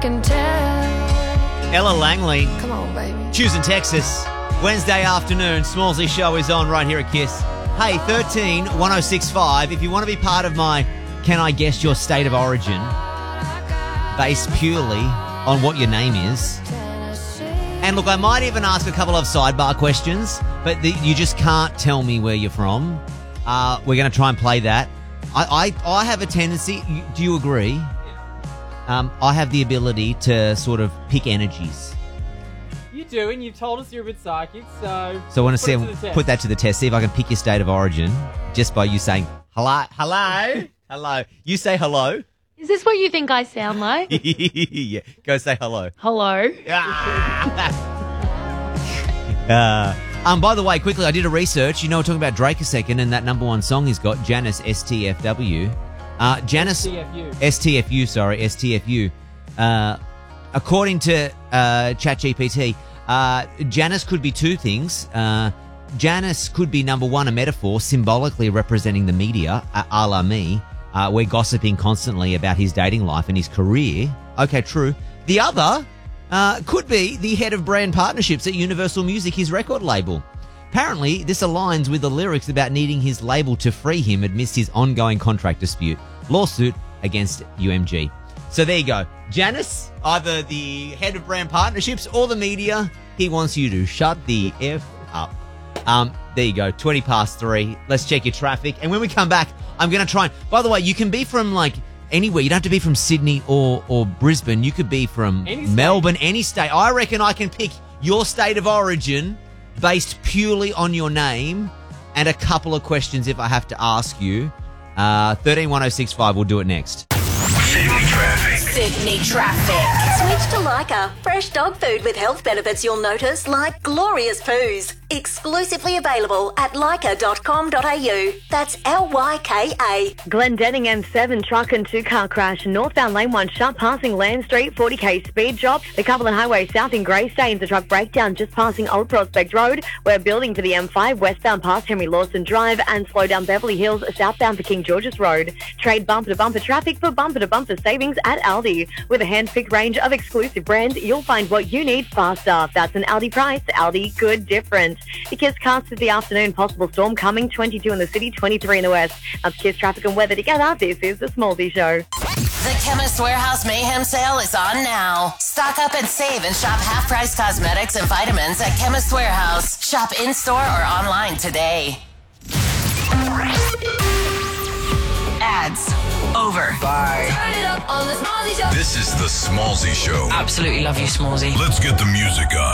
can tell. Ella Langley, Come on, baby. choosing Texas. Wednesday afternoon, Smallsy Show is on right here at KISS. Hey, 13 1065. If you want to be part of my Can I Guess Your State of Origin, based purely on what your name is. And look, I might even ask a couple of sidebar questions, but you just can't tell me where you're from. We're going to try and play that. I have a tendency, do you agree? I have the ability to sort of pick energies. You do, and you've told us you're a bit psychic, so I want to put that to the test, see if I can pick your state of origin just by you saying hello. Hello. You say hello. Is this what you think I sound like? Yeah. Go say hello. Hello. By the way, quickly, I did a research. You know, we're talking about Drake a second, and that number one song he's got, Janice, STFW. Janice... STFU. According to ChatGPT, Janice could be two things. Janice could be, number one, a metaphor symbolically representing the media, a la me. We're gossiping constantly about his dating life and his career. Okay, true. The other could be the head of brand partnerships at Universal Music, his record label. Apparently, this aligns with the lyrics about needing his label to free him amidst his ongoing contract dispute, lawsuit against UMG. So there you go. Janice, either the head of brand partnerships or the media, he wants you to shut the F up. There you go, 20 past 3. Let's check your traffic. And when we come back, I'm going to try and... By the way, you can be from, like, anywhere. You don't have to be from Sydney or Brisbane. You could be from Melbourne, any state. I reckon I can pick your state of origin based purely on your name and a couple of questions if I have to ask you. 131065, we'll do it next. Sydney traffic. Sydney traffic. Switch to Leica. Fresh dog food with health benefits you'll notice, like glorious poos. Exclusively available at leica.com.au. That's Lyka. Glendenning M7 truck and two-car crash. Northbound lane 1 shut passing Land Street. 40k speed drop. The Cumberland Highway south in Greystanes. The truck breakdown just passing Old Prospect Road. We're building for the M5 westbound past Henry Lawson Drive and slow down Beverly Hills southbound for King George's Road. Trade bumper-to-bumper traffic for bumper-to-bumper savings at Aldi. With a hand-picked range of exclusive brands, you'll find what you need faster. That's an Aldi price. Aldi, good different. The KISS cast of the afternoon, possible storm coming, 22 in the city, 23 in the west. That's KISS traffic and weather together. This is the Smallsy Show. The Chemist Warehouse Mayhem sale is on now. Stock up and save and shop half-price cosmetics and vitamins at Chemist Warehouse. Shop in-store or online today. Ads over. Bye. Turn it up on the Smallsy Show. This is the Smallsy Show. Absolutely love you, Smallsy. Let's get the music on.